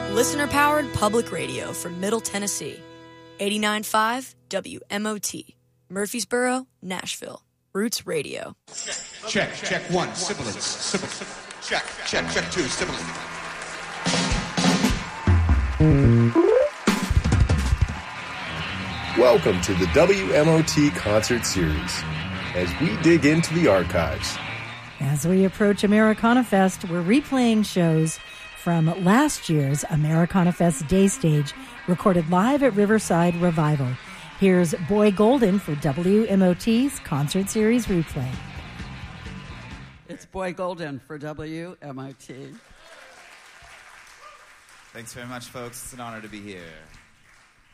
Listener-powered public radio from Middle Tennessee. 89.5 WMOT. Murfreesboro, Nashville. Roots Radio. Check one, sibilance. Check two, sibilance. Welcome to the WMOT Concert Series, as we dig into the archives. As we approach Americana Fest, we're replaying shows from last year's Americana Fest Day Stage, recorded live at Riverside Revival. Here's Boy Golden for WMOT's Concert Series Replay. It's Boy Golden for WMOT. Thanks very much, folks. It's an honor to be here.